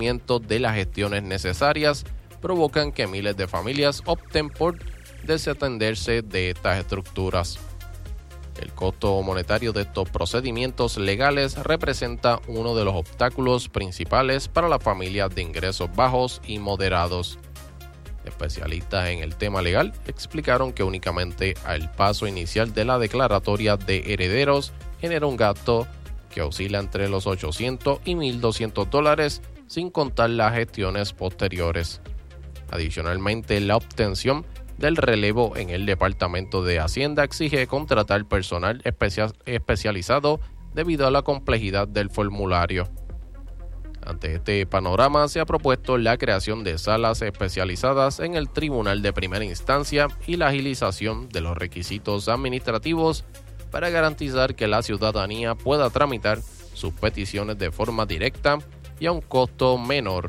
incumplimiento de las gestiones necesarias provocan que miles de familias opten por desatenderse de estas estructuras. El costo monetario de estos procedimientos legales representa uno de los obstáculos principales para las familias de ingresos bajos y moderados. Especialistas en el tema legal explicaron que únicamente el paso inicial de la declaratoria de herederos genera un gasto que oscila entre los $800 y $1,200 sin contar las gestiones posteriores. Adicionalmente, la obtención del relevo en el Departamento de Hacienda exige contratar personal especializado debido a la complejidad del formulario. Ante este panorama, se ha propuesto la creación de salas especializadas en el Tribunal de Primera Instancia y la agilización de los requisitos administrativos para garantizar que la ciudadanía pueda tramitar sus peticiones de forma directa y a un costo menor.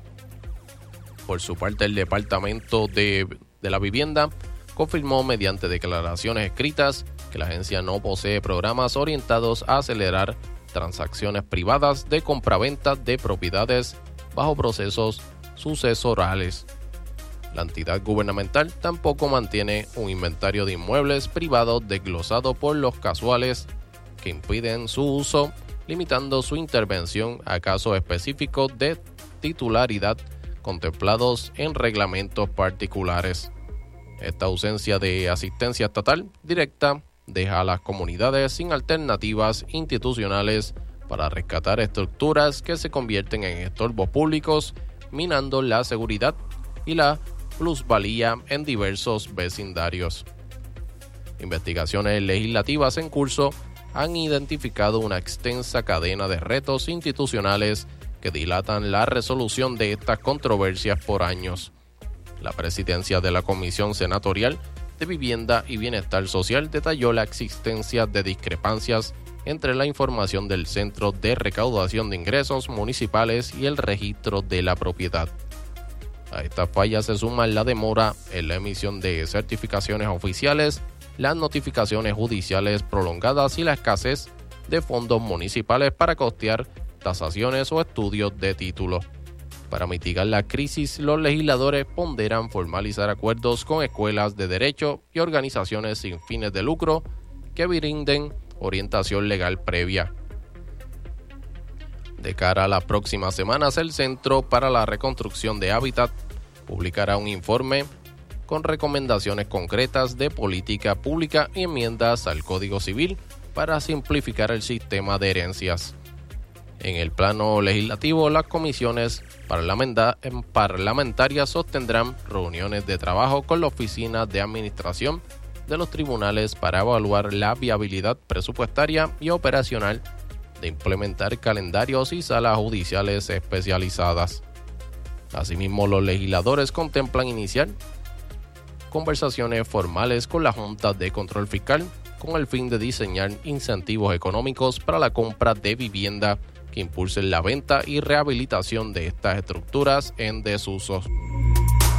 Por su parte, el Departamento de la Vivienda confirmó mediante declaraciones escritas que la agencia no posee programas orientados a acelerar transacciones privadas de compraventa de propiedades bajo procesos sucesorales. La entidad gubernamental tampoco mantiene un inventario de inmuebles privados desglosado por los casuales que impiden su uso, limitando su intervención a casos específicos de titularidad contemplados en reglamentos particulares. Esta ausencia de asistencia estatal directa deja a las comunidades sin alternativas institucionales para rescatar estructuras que se convierten en estorbos públicos, minando la seguridad y la plusvalía en diversos vecindarios. Investigaciones legislativas en curso han identificado una extensa cadena de retos institucionales que dilatan la resolución de estas controversias por años. La presidencia de la Comisión Senatorial de Vivienda y Bienestar Social detalló la existencia de discrepancias entre la información del Centro de Recaudación de Ingresos Municipales y el registro de la propiedad. A estas fallas se suman la demora en la emisión de certificaciones oficiales, las notificaciones judiciales prolongadas y la escasez de fondos municipales para costear tasaciones o estudios de título. Para mitigar la crisis, los legisladores ponderan formalizar acuerdos con escuelas de derecho y organizaciones sin fines de lucro que brinden orientación legal previa. De cara a las próximas semanas, el Centro para la Reconstrucción de Hábitat publicará un informe con recomendaciones concretas de política pública y enmiendas al Código Civil para simplificar el sistema de herencias. En el plano legislativo, las comisiones parlamentarias sostendrán reuniones de trabajo con la Oficina de Administración de los tribunales para evaluar la viabilidad presupuestaria y operacional de implementar calendarios y salas judiciales especializadas. Asimismo, los legisladores contemplan iniciar conversaciones formales con la Junta de Control Fiscal con el fin de diseñar incentivos económicos para la compra de vivienda que impulsen la venta y rehabilitación de estas estructuras en desuso.